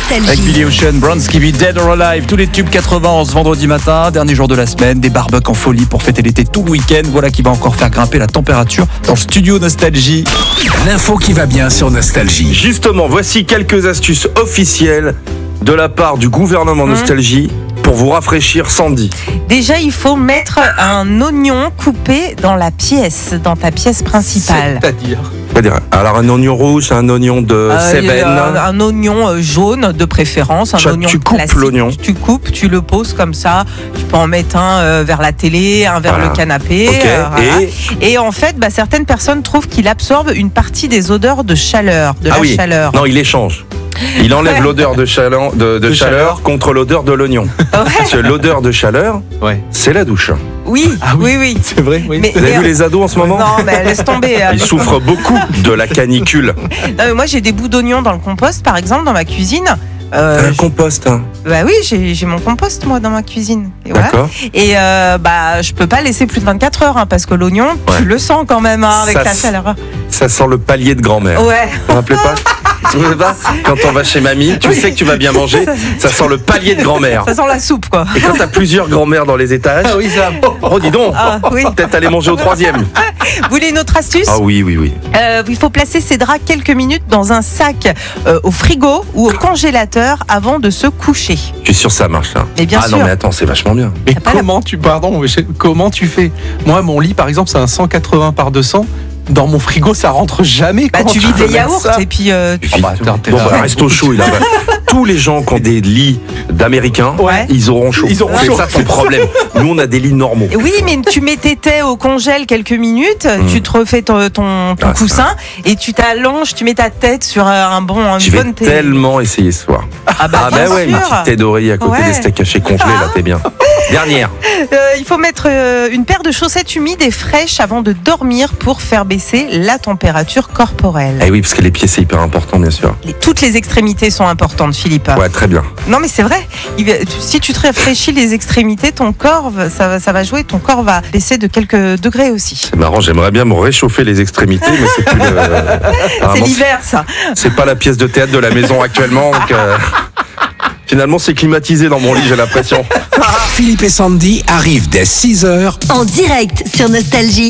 Nostalgie. Avec Billy Ocean, Bronski Beat, Dead or Alive, tous les tubes 80 en ce vendredi matin, dernier jour de la semaine, des barbecues en folie pour fêter l'été tout le week-end. Voilà qui va encore faire grimper la température dans le studio Nostalgie. L'info qui va bien sur Nostalgie. Justement, voici quelques astuces officielles de la part du gouvernement Nostalgie pour vous rafraîchir Sandy. Déjà, il faut mettre un oignon coupé dans ta pièce principale. C'est-à-dire, alors un oignon rouge, un oignon de Cévennes. Un oignon jaune de préférence, un oignon tu coupes classique. l'oignon. Tu coupes, tu le poses comme ça. Tu peux en mettre un vers la télé, un vers le canapé. Ok, voilà. Et en fait, certaines personnes trouvent qu'il absorbe une partie des odeurs de chaleur, chaleur. Non, il échange. Il enlève l'odeur de chaleur contre l'odeur de l'oignon. Parce que l'odeur de chaleur, c'est la douche. Oui, oui. C'est vrai, oui. Vous avez vu les ados en ce moment? Non, mais laisse tomber. Ils souffrent beaucoup de la canicule. Non, mais moi, j'ai des bouts d'oignon dans le compost, par exemple, dans ma cuisine. Un compost, hein. Bah oui, j'ai mon compost moi dans ma cuisine. Et voilà. D'accord. Et je peux pas laisser plus de 24 heures parce que l'oignon, tu le sens quand même avec la chaleur. Ça sent le palier de grand-mère. Ouais. Vous vous rappelez pas? Vous savez pas, quand on va chez mamie, tu sais que tu vas bien manger, ça sent le palier de grand-mère. Ça sent la soupe, quoi. Et quand t'as plusieurs grand-mères dans les étages, dis donc, peut-être aller manger au 3e. Vous voulez une autre astuce? Ah oui. Il faut placer ses draps quelques minutes dans un sac au frigo ou au congélateur avant de se coucher. Je suis sûr que ça marche là. Mais bien sûr. Non mais attends, c'est vachement bien. Mais comment tu fais? Moi, mon lit, par exemple, c'est un 180 par 200. Dans mon frigo, ça rentre jamais. Tu vides les yaourts et puis reste au chaud. Tous les gens qui ont des lits d'Américains, ils auront chaud. C'est ça ton problème. Nous, on a des lits normaux. Oui, mais tu mets tes thés au congèle quelques minutes, tu te refais ton coussin et tu t'allonges, tu mets ta tête sur une bonne thé. Je vais tellement essayer ce soir. Bien sûr. Une petite thé d'oreille à côté des steaks hachés congelés, là, t'es bien. Dernière. Il faut mettre une paire de chaussettes humides et fraîches avant de dormir pour faire baisser la température corporelle. Eh oui, parce que les pieds, c'est hyper important, bien sûr. Toutes les extrémités sont importantes, Philippe. Ouais, très bien. Non, mais c'est vrai. Si tu te rafraîchis les extrémités, ton corps, ça va jouer. Ton corps va baisser de quelques degrés aussi. C'est marrant, j'aimerais bien me réchauffer les extrémités, mais c'est plus c'est l'hiver, ça. C'est pas la pièce de théâtre de la maison actuellement, donc finalement, c'est climatisé dans mon lit, j'ai l'impression. Philippe et Sandy arrivent dès 6h En direct sur Nostalgie.